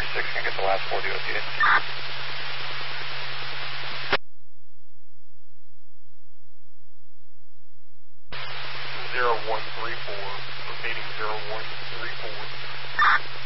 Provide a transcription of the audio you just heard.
6 and get the last 4 DOT. 0134, repeating 0134.